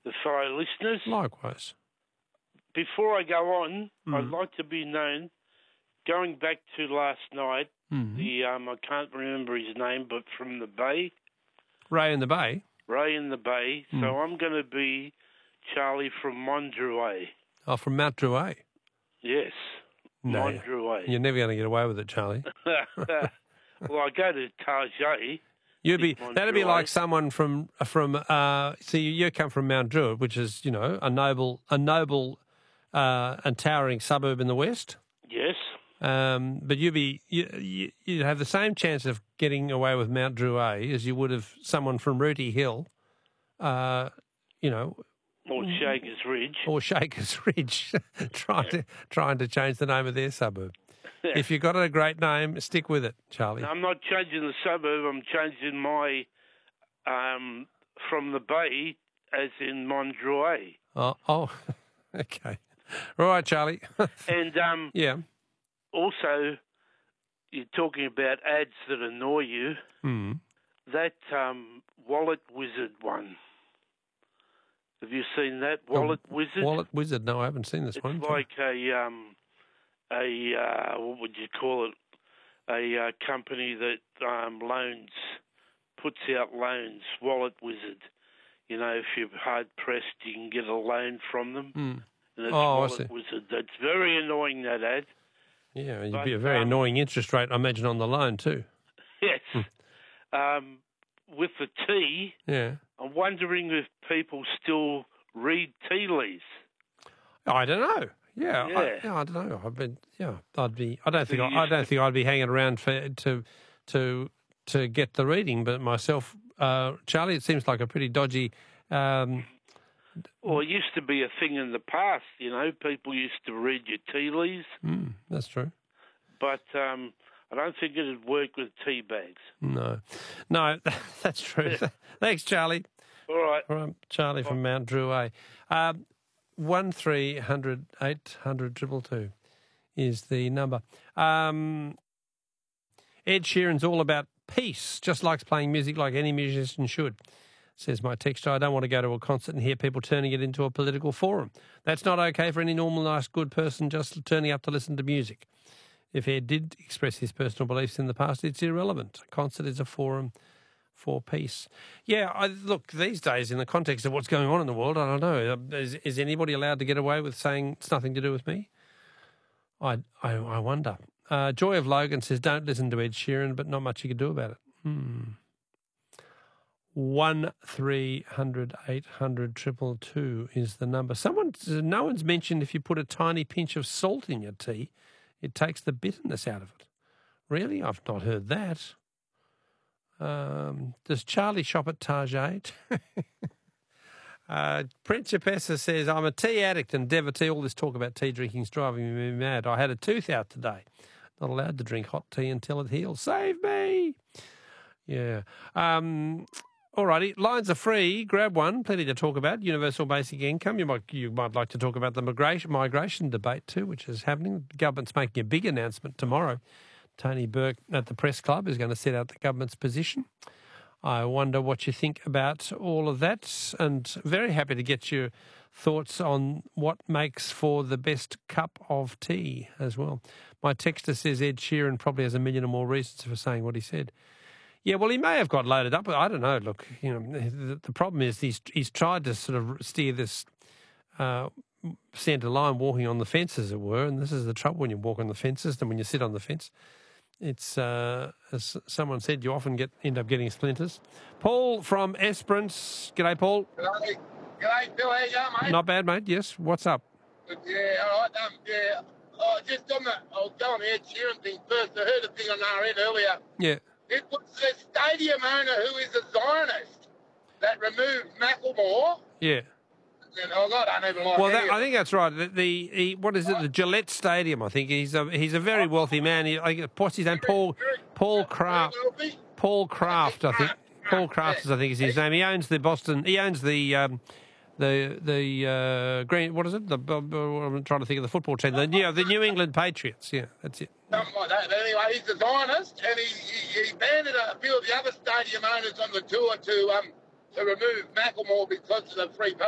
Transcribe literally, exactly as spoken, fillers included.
the fellow listeners. Likewise. Before I go on, Mm. I'd like to be known, going back to last night, Mm. the um, I can't remember his name, but from the Bay, Ray in the Bay. Ray in the Bay. Mm. So I'm going to be Charlie from Mondruay. Oh, from Mount Druet. Yes, No, Mondruay. you're never going to get away with it, Charlie. Well, I go to Tarjay. You'd be Mondruay. that'd be like someone from from. Uh, see, you come from Mount Druitt, which is you know a noble a noble uh, and towering suburb in the west. Yes. Um, but you'd be you, you, you'd have the same chance of getting away with Mount Druet as you would have someone from Rooty Hill. Uh, you know. Or Shakers Ridge. Or Shakers Ridge, trying to trying to change the name of their suburb. If you've got a great name, stick with it, Charlie. I'm not changing the suburb. I'm changing my um, from the Bay, as in Mondruay. Oh, oh, okay. All right, Charlie. And um, yeah. Also, you're talking about ads that annoy you. Mm. That um, Wallet Wizard one. Have you seen that Wallet oh, Wizard? Wallet Wizard? No, I haven't seen this it's one. It's like a um, a uh, what would you call it? A uh, company that um, loans, puts out loans. Wallet Wizard. You know, if you're hard pressed, you can get a loan from them. Mm. And it's oh, Wallet I see. Wizard. That's very annoying. That ad. Yeah, it'd but, be a very um, annoying interest rate, I imagine, on the loan too. Yes. um, with the tea. Yeah. I'm wondering if people still read tea leaves. I don't know. Yeah, Yeah. I, yeah, I don't know. I've been, yeah, I'd be. I don't think. you I, I used don't to- think I'd be hanging around for to to to get the reading. But myself, uh, Charlie, it seems like a pretty dodgy. Um, Well, it used to be a thing in the past, you know. People used to read your tea leaves, mm, that's true. but um, I don't think it'd work with tea bags. No, no, that's true. Thanks, Charlie. All right. All right, Charlie from Mount Druet. Um, one three hundred eight hundred triple two is the number. Um, Ed Sheeran's all about peace. Just likes playing music like any musician should. Says my texter, I don't want to go to a concert and hear people turning it into a political forum. That's not okay for any normal, nice, good person just turning up to listen to music. If Ed did express his personal beliefs in the past, it's irrelevant. A concert is a forum for peace. Yeah, I, look, these days, in the context of what's going on in the world, I don't know. Is, is anybody allowed to get away with saying it's nothing to do with me? I, I, I wonder. Uh, Joy of Logan says, don't listen to Ed Sheeran, but not much you can do about it. Hmm. One three hundred eight hundred triple two is the number. Someone, no one's mentioned if you put a tiny pinch of salt in your tea, it takes the bitterness out of it. Really, I've not heard that. Um, does Charlie shop at Target? uh, Principessa says, I'm a tea addict and devotee. All this talk about tea drinking is driving me mad. I had a tooth out today. Not allowed to drink hot tea until it heals. Save me. Yeah. Um, all righty. Lines are free. Grab one. Plenty to talk about. Universal basic income. You might you might like to talk about the migration migration debate too, which is happening. The government's making a big announcement tomorrow. Tony Burke at the Press Club is going to set out the government's position. I wonder what you think about all of that, and very happy to get your thoughts on what makes for the best cup of tea as well. My texter says Ed Sheeran probably has a million or more reasons for saying what he said. Yeah, well, he may have got loaded up. I don't know. Look, you know, the, the problem is he's he's tried to sort of steer this uh, centre line, walking on the fence, as it were. And this is the trouble when you walk on the fences and when you sit on the fence. It's uh, as someone said, you often get end up getting splinters. Paul from Esperance. G'day, Paul. G'day, G'day Bill. How you going, mate? Not bad, mate. Yes. What's up? Good, yeah, all right. Um, yeah. Oh, just on the, I'll go on the Ed Sheeran thing first. I heard a thing on R N earlier. Yeah. It was the stadium owner who is a Zionist that removed Macklemore. Yeah. And oh God, I don't even like Well, any that, of I think that's right. The, the he, what is it? The Gillette Stadium. I think he's a he's a very wealthy man. He, I, what's his name? Paul very- Paul very Kraft. wealthy. Paul Kraft. I think Paul Kraft is I think is his name. He owns the Boston. He owns the um, the the uh, green. What is it? The uh, I'm trying to think of the football team. The yeah, the New England Patriots. Yeah, that's it. Something like that. But anyway, he's a Zionist, and he, he, he banded a few of the other stadium owners on the tour to um to remove Macklemore because of the free.